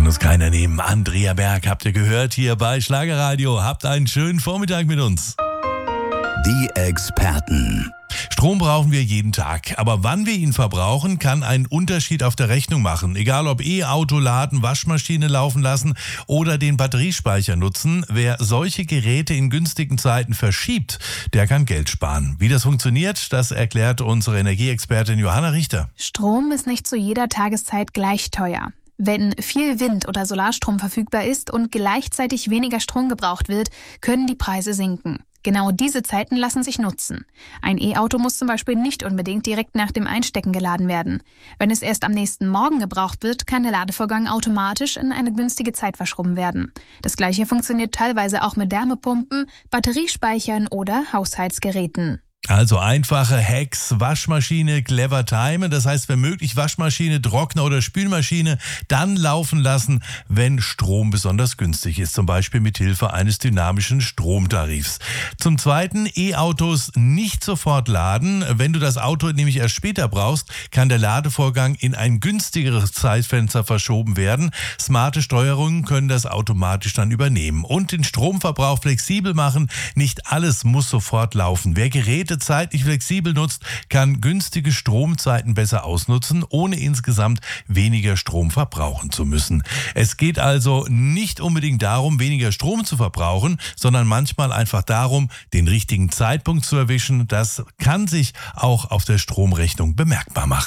uns keiner nehmen. Andrea Berg habt ihr gehört hier bei Schlagerradio. Habt einen schönen Vormittag mit uns. Die Experten. Strom brauchen wir jeden Tag, aber wann wir ihn verbrauchen, kann einen Unterschied auf der Rechnung machen. Egal ob E-Auto laden, Waschmaschine laufen lassen oder den Batteriespeicher nutzen, wer solche Geräte in günstigen Zeiten verschiebt, der kann Geld sparen. Wie das funktioniert, das erklärt unsere Energieexpertin Johanna Richter. Strom ist nicht zu jeder Tageszeit gleich teuer. Wenn viel Wind- oder Solarstrom verfügbar ist und gleichzeitig weniger Strom gebraucht wird, können die Preise sinken. Genau diese Zeiten lassen sich nutzen. Ein E-Auto muss zum Beispiel nicht unbedingt direkt nach dem Einstecken geladen werden. Wenn es erst am nächsten Morgen gebraucht wird, kann der Ladevorgang automatisch in eine günstige Zeit verschoben werden. Das Gleiche funktioniert teilweise auch mit Wärmepumpen, Batteriespeichern oder Haushaltsgeräten. Also einfache Hacks, Waschmaschine clever timen, das heißt, wenn möglich Waschmaschine, Trockner oder Spülmaschine dann laufen lassen, wenn Strom besonders günstig ist, zum Beispiel mit Hilfe eines dynamischen Stromtarifs. Zum Zweiten, E-Autos nicht sofort laden. Wenn du das Auto nämlich erst später brauchst, kann der Ladevorgang in ein günstigeres Zeitfenster verschoben werden. Smarte Steuerungen können das automatisch dann übernehmen und den Stromverbrauch flexibel machen. Nicht alles muss sofort laufen. Wer Geräte zeitlich flexibel nutzt, kann günstige Stromzeiten besser ausnutzen, ohne insgesamt weniger Strom verbrauchen zu müssen. Es geht also nicht unbedingt darum, weniger Strom zu verbrauchen, sondern manchmal einfach darum, den richtigen Zeitpunkt zu erwischen. Das kann sich auch auf der Stromrechnung bemerkbar machen.